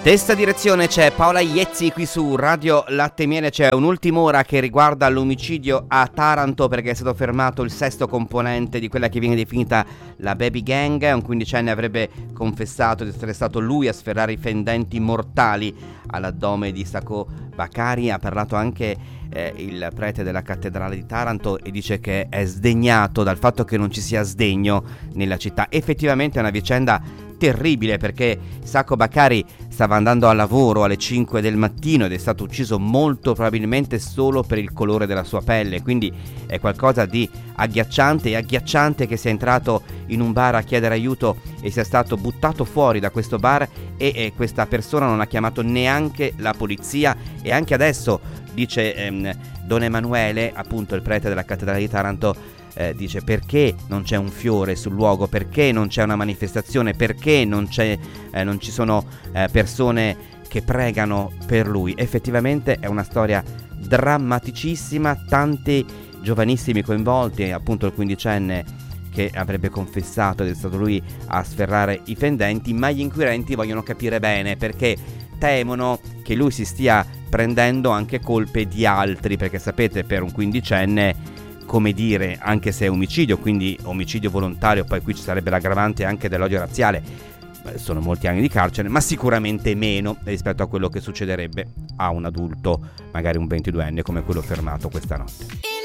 Testa direzione, c'è Paola Iezzi qui su Radio Latte e Miele. C'è un'ultima ora che riguarda l'omicidio a Taranto, perché è stato fermato il sesto componente di quella che viene definita la Baby Gang. Un quindicenne avrebbe confessato di essere stato lui a sferrare i fendenti mortali all'addome di Sacco Bakari. Ha parlato anche il prete della cattedrale di Taranto e dice che è sdegnato dal fatto che non ci sia sdegno nella città. Effettivamente è una vicenda terribile, perché Sacco Bakari stava andando a lavoro alle 5 del mattino ed è stato ucciso molto probabilmente solo per il colore della sua pelle. Quindi è qualcosa di agghiacciante che sia entrato in un bar a chiedere aiuto e sia stato buttato fuori da questo bar e questa persona non ha chiamato neanche la polizia. E anche adesso, dice Don Emanuele, appunto il prete della cattedrale di Taranto, dice: perché non c'è un fiore sul luogo, perché non c'è una manifestazione, perché non ci sono persone che pregano per lui. Effettivamente è una storia drammaticissima, tanti giovanissimi coinvolti, appunto il quindicenne che avrebbe confessato ed è stato lui a sferrare i fendenti, ma gli inquirenti vogliono capire bene, perché temono che lui si stia prendendo anche colpe di altri, perché sapete, per un quindicenne, come dire, anche se è omicidio, quindi omicidio volontario, poi qui ci sarebbe l'aggravante anche dell'odio razziale, sono molti anni di carcere, ma sicuramente meno rispetto a quello che succederebbe a un adulto, magari un 22enne come quello fermato questa notte.